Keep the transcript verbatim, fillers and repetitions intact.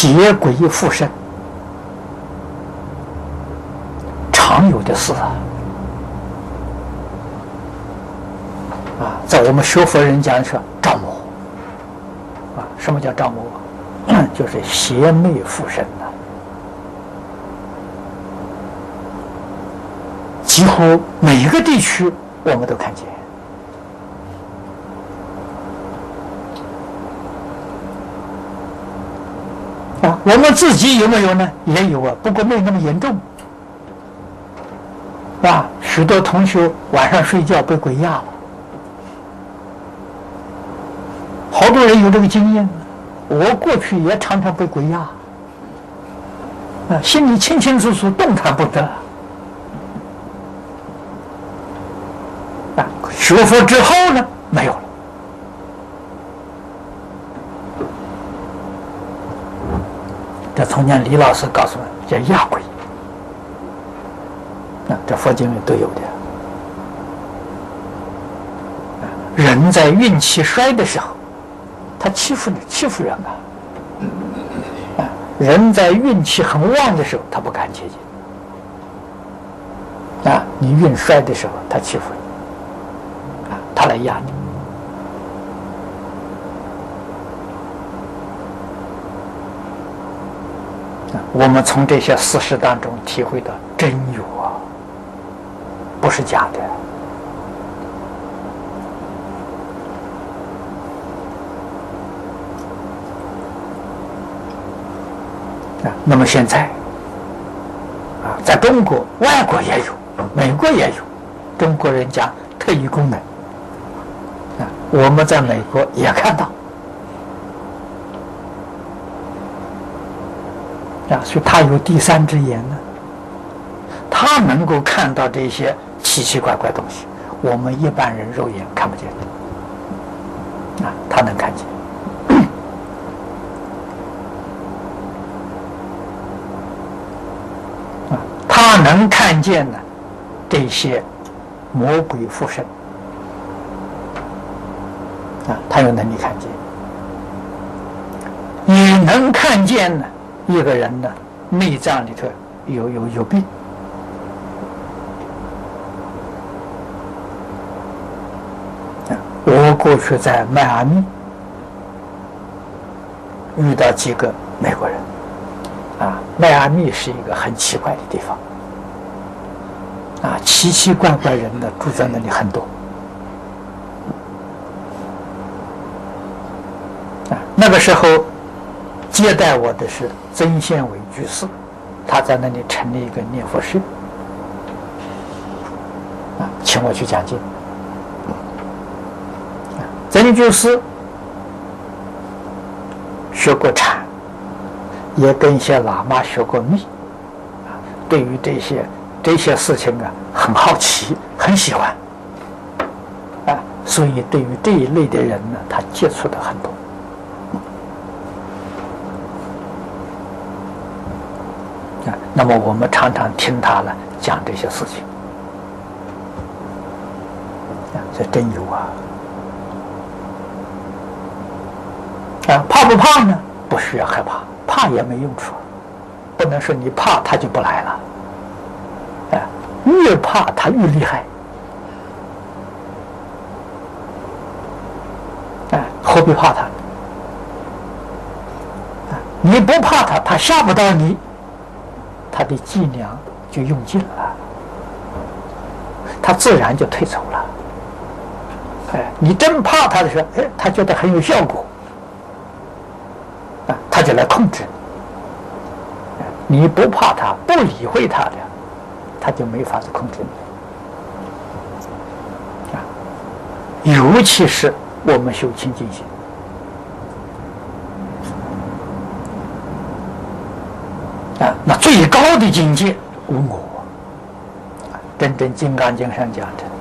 邪鬼附身，常有的事啊！啊，在我们学佛人讲说招魔啊，什么叫招魔？就是邪魅附身呐、啊，几乎每个地区我们都看见。啊，我们自己有没有呢？也有啊，不过没那么严重。啊，许多同学晚上睡觉被鬼压了，好多人有这个经验。我过去也常常被鬼压，啊，心里清清楚楚，动弹不得。啊，学佛之后呢，没有了。这从前李老师告诉我，叫压鬼。啊，这佛经里都有的。啊，人在运气衰的时候，他欺负你，欺负人啊！啊，人在运气很旺的时候，他不敢接近。啊，你运衰的时候，他欺负你，啊，他来压你。啊，我们从这些事实当中体会到真有啊，不是假的。那么现在啊，在中国、外国也有，美国也有，中国人讲特异功能啊，我们在美国也看到啊，所以他有第三只眼呢，他能够看到这些奇奇怪怪东西，我们一般人肉眼看不见啊，他能看见。他能看见呢，这些魔鬼附身啊，他有能力看见，也能看见呢，一个人呢内脏里头有有有病啊。我过去在迈阿密遇到几个美国人啊，迈阿密是一个很奇怪的地方。啊，奇奇怪怪人的住在那里很多。啊，那个时候接待我的是曾宪伟居士，他在那里成立一个念佛室，啊，请我去讲经。啊，曾居士学过禅，也跟一些喇嘛学过密，啊，对于这些。这些事情啊，很好奇，很喜欢，啊，所以对于这一类的人呢，他接触的很多。啊，那么我们常常听他呢讲这些事情，啊，这真有啊！啊，怕不怕呢？不需要害怕，怕也没用处，不能说你怕他就不来了。越怕他越厉害，哎，何必怕他？你不怕他，他吓不到你，他的伎俩就用尽了，他自然就退走了。哎，你真怕他的时候，哎，他觉得很有效果，啊，他就来控制你。你不怕他，不理会他的。他就没法子控制你啊！尤其是我们修清净心啊，那最高的境界无我。真正《金刚经》上讲的。